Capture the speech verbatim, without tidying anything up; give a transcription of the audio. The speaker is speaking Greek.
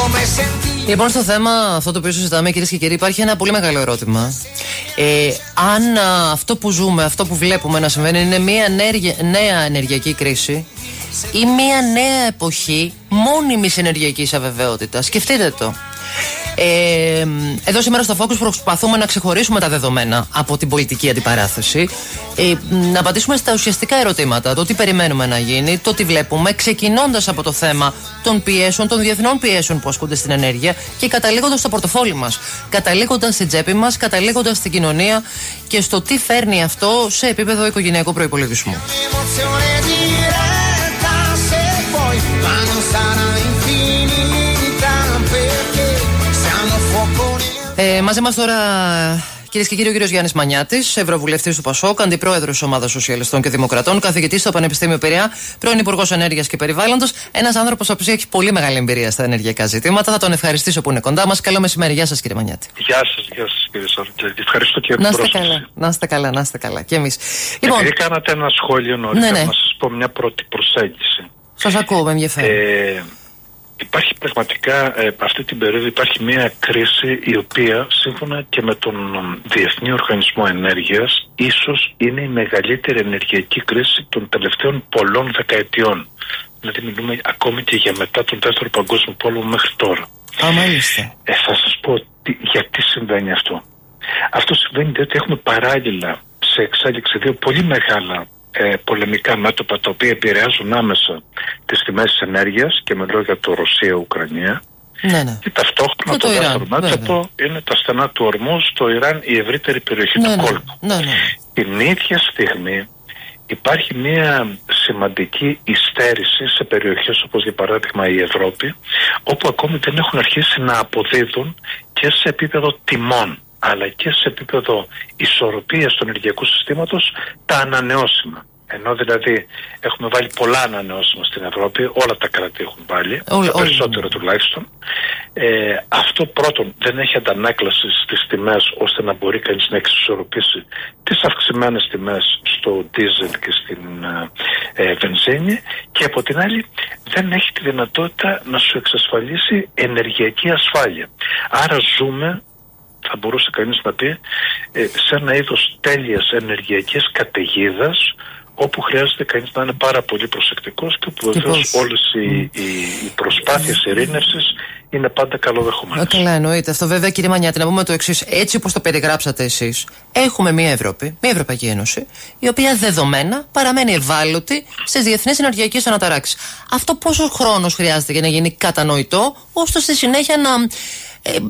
Λοιπόν, στο θέμα αυτό το οποίο συζητάμε, κυρίες και κύριοι, υπάρχει ένα πολύ μεγάλο ερώτημα. Ε, αν α, αυτό που ζούμε, αυτό που βλέπουμε να συμβαίνει είναι μια ενέργεια, νέα ενεργειακή κρίση ή μια νέα εποχή μόνιμης ενεργειακής αβεβαιότητας. Σκεφτείτε το. Ε, εδώ σήμερα στο Focus προσπαθούμε να ξεχωρίσουμε τα δεδομένα από την πολιτική αντιπαράθεση, ε, να απαντήσουμε στα ουσιαστικά ερωτήματα, το τι περιμένουμε να γίνει, το τι βλέπουμε, ξεκινώντας από το θέμα των πιέσεων, των διεθνών πιέσεων που ασκούνται στην ενέργεια και καταλήγοντας στο πορτοφόλι μας, καταλήγοντας στην τσέπη μας, καταλήγοντας στην κοινωνία και στο τι φέρνει αυτό σε επίπεδο οικογενειακού προϋπολογισμού. Ε, μαζί μας τώρα, κυρίες και κύριοι, ο κύριος Γιάννης Μανιάτης, ευρωβουλευτής του ΠΑΣΟΚ, αντιπρόεδρος της Ομάδας Σοσιαλιστών και Δημοκρατών, καθηγητής στο Πανεπιστήμιο Πειραιά, πρώην Υπουργός Ενέργειας και Περιβάλλοντος. Ένας άνθρωπος ο οποίος έχει πολύ μεγάλη εμπειρία στα ενεργειακά ζητήματα. Θα τον ευχαριστήσω που είναι κοντά μας. Καλό μεσημέρι. Γεια σας, κύριε Μανιάτη. Γεια σας, γεια σας, κύριε Σαρουκιάδη. Ευχαριστώ και για την πρόσκληση. Καλά, να είστε καλά, να είστε καλά. Και εμείς. Λοιπόν, επειδή κάνατε ένα σχόλιο νωρίτερα, ναι, ναι. να σας πω μια πρώτη προσέγγιση. Σας ακούω, με ενδιαφέρει. Ε, Υπάρχει πραγματικά, ε, αυτή την περίοδο υπάρχει μια κρίση η οποία σύμφωνα και με τον Διεθνή Οργανισμό Ενέργειας ίσως είναι η μεγαλύτερη ενεργειακή κρίση των τελευταίων πολλών δεκαετιών. Δηλαδή μιλούμε ακόμη και για μετά τον Δεύτερο Παγκόσμιο Πόλεμο μέχρι τώρα. Α, μάλιστα. Ε, θα σας πω τι, γιατί συμβαίνει αυτό. Αυτό συμβαίνει διότι έχουμε παράλληλα σε εξέλιξη δύο πολύ μεγάλα Ε, πολεμικά μέτωπα τα οποία επηρεάζουν άμεσα τις τιμές της ενέργειας και μιλώ για το Ρωσία-Ουκρανία, ναι, ναι. και ταυτόχρονα το, το δεύτερο μέτωπο είναι τα στενά του ορμού στο Ιράν, η ευρύτερη περιοχή ναι, του ναι. κόλπου. Ναι, ναι. Την ίδια στιγμή υπάρχει μια σημαντική υστέρηση σε περιοχές όπως για παράδειγμα η Ευρώπη, όπου ακόμη δεν έχουν αρχίσει να αποδίδουν και σε επίπεδο τιμών αλλά και σε επίπεδο ισορροπίας του ενεργειακού συστήματος τα ανανεώσιμα. Ενώ δηλαδή έχουμε βάλει πολλά ανανεώσιμα στην Ευρώπη, όλα τα κράτη έχουν βάλει, Όλ, τα περισσότερα τουλάχιστον. Ε, αυτό πρώτον δεν έχει αντανάκλαση στις τιμές ώστε να μπορεί κανείς να εξισορροπήσει τις αυξημένες τιμές στο ντίζελ και στην ε, βενζίνη, και από την άλλη δεν έχει τη δυνατότητα να σου εξασφαλίσει ενεργειακή ασφάλεια. Άρα ζούμε, θα μπορούσε κανείς να πει, ε, σε ένα είδος τέλειας ενεργειακής καταιγίδας, όπου χρειάζεται κανείς να είναι πάρα πολύ προσεκτικός και όπου βεβαίως όλες οι, οι, οι προσπάθειες ειρήνευσης είναι πάντα καλοδεχόμενες. Καλά, εννοείται. Αυτό βέβαια, κύριε Μανιάτη, να πούμε το εξής. Έτσι όπως το περιγράψατε εσείς, έχουμε μια Ευρώπη, μια Ευρωπαϊκή Ένωση, η οποία δεδομένα παραμένει ευάλωτη στις διεθνείς ενεργειακές αναταράξεις. Αυτό πόσο χρόνος χρειάζεται για να γίνει κατανοητό, ώστε στη συνέχεια να. Ε,